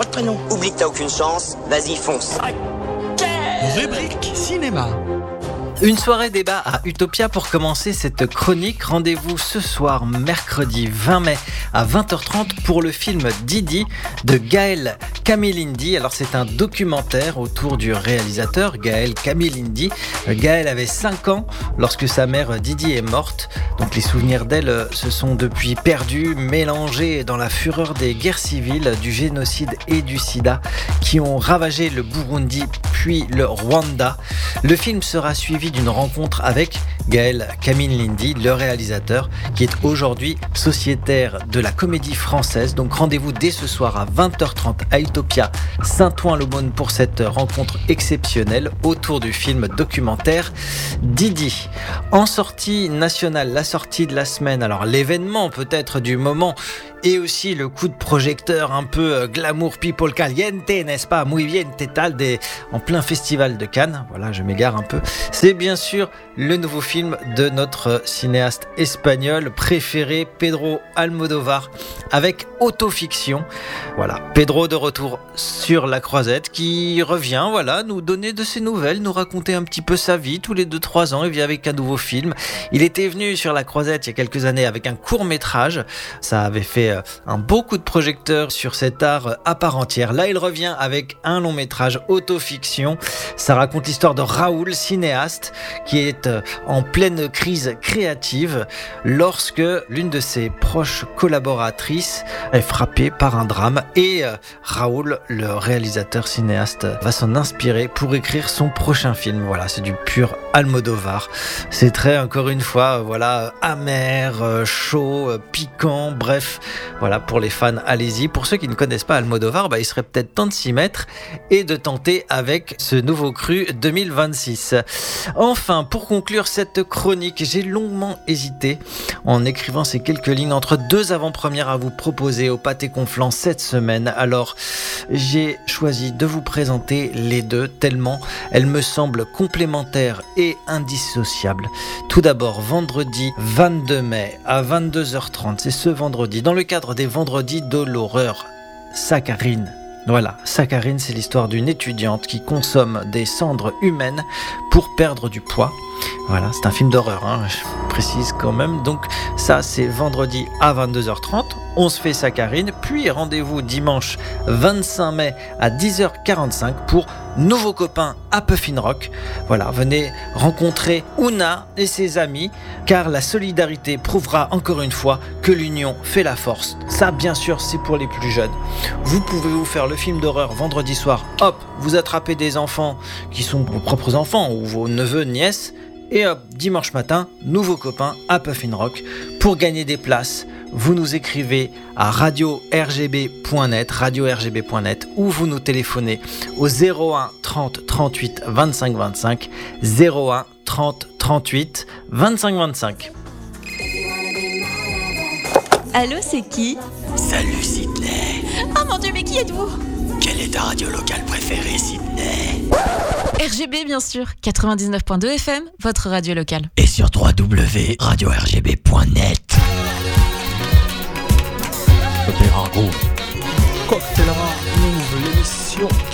pas de prénom. Oublie que t'as aucune chance, vas-y fonce. Rubrique cinéma. Une soirée débat à Utopia pour commencer cette chronique. Rendez-vous ce soir, mercredi 20 mai à 20h30 pour le film Didi de Gaël Camilindi. Alors c'est un documentaire autour du réalisateur Gaël Camilindi. Gaël avait 5 ans lorsque sa mère Didi est morte. Donc les souvenirs d'elle se sont depuis perdus, mélangés dans la fureur des guerres civiles, du génocide et du sida qui ont ravagé le Burundi puis le Rwanda. Le film sera suivi d'une rencontre avec Gaël Camilindi, le réalisateur, qui est aujourd'hui sociétaire de la Comédie Française. Donc rendez-vous dès ce soir à 20h30 à Utopia Saint-Ouen-l'Aumône pour cette rencontre exceptionnelle autour du film documentaire Didi. En sortie nationale, la sortie de la semaine, alors l'événement peut-être du moment et aussi le coup de projecteur un peu glamour people caliente, n'est-ce pas, muy bien talde en plein festival de Cannes. Voilà, je m'égare un peu. C'est bien sûr le nouveau film de notre cinéaste espagnol préféré, Pedro Almodóvar, avec Autofiction. Voilà, Pedro de retour sur la croisette qui revient, voilà, nous donner de ses nouvelles, nous raconter un petit peu sa vie. Tous les 2-3 ans, il vient avec un nouveau film. Il était venu sur la croisette il y a quelques années avec un court-métrage. Ça avait fait un beau coup de projecteur sur cet art à part entière. Là, il revient avec un long-métrage, Autofiction. Ça raconte l'histoire de Raoul, cinéaste, qui est en pleine crise créative lorsque l'une de ses proches collaboratrices est frappée par un drame et Raoul, le réalisateur cinéaste, va s'en inspirer pour écrire son prochain film. Voilà, c'est du pur Almodóvar. C'est très, encore une fois, voilà, amer, chaud, piquant, bref, voilà, pour les fans, allez-y. Pour ceux qui ne connaissent pas Almodóvar, il serait peut-être temps de s'y mettre et de tenter avec ce nouveau cru 2026. Enfin, pour conclure cette chronique, j'ai longuement hésité en écrivant ces quelques lignes entre 2 avant-premières à vous proposer au Pâté Conflans cette semaine. Alors, j'ai choisi de vous présenter les deux tellement elles me semblent complémentaires et indissociables. Tout d'abord, vendredi 22 mai à 22h30, c'est ce vendredi, dans le cadre des vendredis de l'horreur, Saccharine. Voilà, Saccharine, c'est l'histoire d'une étudiante qui consomme des cendres humaines pour perdre du poids. Voilà, c'est un film d'horreur, je précise quand même. Donc ça, c'est vendredi à 22h30. On se fait Saccharine, puis rendez-vous dimanche 25 mai à 10h45 pour Nouveau copain à Puffin Rock. Voilà, venez rencontrer Ouna et ses amis, car la solidarité prouvera encore une fois que l'union fait la force. Ça, bien sûr, c'est pour les plus jeunes. Vous pouvez vous faire le film d'horreur vendredi soir. Hop, vous attrapez des enfants qui sont vos propres enfants ou vos neveux, nièces. Et hop, dimanche matin, Nouveau copain à Puffin Rock. Pour gagner des places, vous nous écrivez à radio-rgb.net ou vous nous téléphonez au 01 30 38 25 25 01 30 38 25 25. Allô, c'est qui ? Salut Sydney. Oh mon Dieu, mais qui êtes-vous ? Quelle est ta radio locale préférée, Sydney ? RGB, bien sûr. 99.2 FM, votre radio locale. Et sur www.radio-rgb.net. Cocktail Argo. Cocktail Argo, l'émission